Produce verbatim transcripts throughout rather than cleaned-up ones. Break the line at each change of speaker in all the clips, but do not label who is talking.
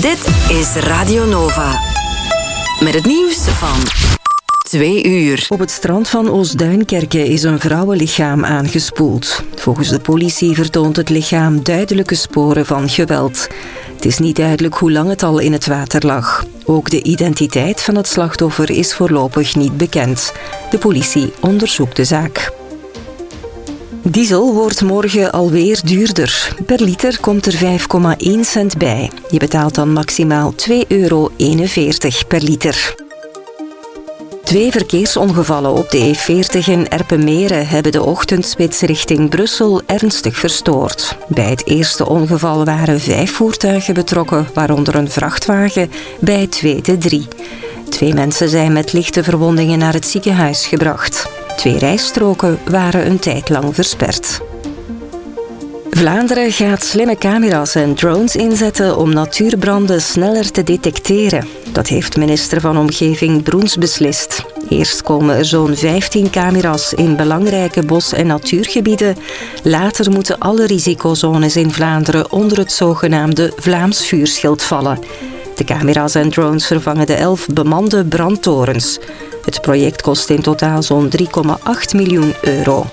Dit is Radio Nova. Met het nieuws van twee uur.
Op het strand van Oostduinkerke is een vrouwenlichaam aangespoeld. Volgens de politie vertoont het lichaam duidelijke sporen van geweld. Het is niet duidelijk hoe lang het al in het water lag. Ook de identiteit van het slachtoffer is voorlopig niet bekend. De politie onderzoekt de zaak. Diesel wordt morgen alweer duurder. Per liter komt er vijf komma één cent bij. Je betaalt dan maximaal twee euro eenenveertig per liter. Twee verkeersongevallen op de E veertig in Erpenmeren hebben de ochtendspits richting Brussel ernstig verstoord. Bij het eerste ongeval waren vijf voertuigen betrokken, waaronder een vrachtwagen, bij het tweede drie. Twee mensen zijn met lichte verwondingen naar het ziekenhuis gebracht. Twee rijstroken waren een tijd lang versperd. Vlaanderen gaat slimme camera's en drones inzetten om natuurbranden sneller te detecteren. Dat heeft minister van Omgeving Broens beslist. Eerst komen er zo'n vijftien camera's in belangrijke bos- en natuurgebieden. Later moeten alle risicozones in Vlaanderen onder het zogenaamde Vlaams vuurschild vallen. De camera's en drones vervangen de elf bemande brandtorens. Het project kost in totaal zo'n drie komma acht miljoen euro.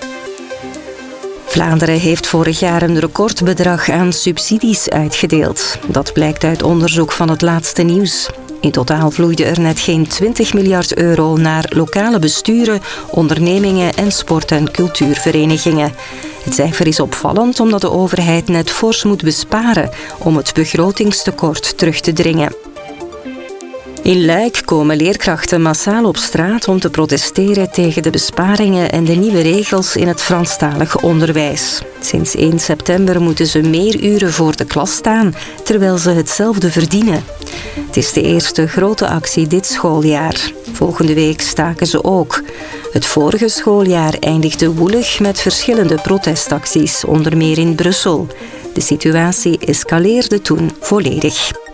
Vlaanderen heeft vorig jaar een recordbedrag aan subsidies uitgedeeld. Dat blijkt uit onderzoek van Het Laatste Nieuws. In totaal vloeide er net geen twintig miljard euro naar lokale besturen, ondernemingen en sport- en cultuurverenigingen. Het cijfer is opvallend omdat de overheid net fors moet besparen om het begrotingstekort terug te dringen. In Luik komen leerkrachten massaal op straat om te protesteren tegen de besparingen en de nieuwe regels in het Franstalig onderwijs. Sinds één september moeten ze meer uren voor de klas staan, terwijl ze hetzelfde verdienen. Het is de eerste grote actie dit schooljaar. Volgende week staken ze ook. Het vorige schooljaar eindigde woelig met verschillende protestacties, onder meer in Brussel. De situatie escaleerde toen volledig.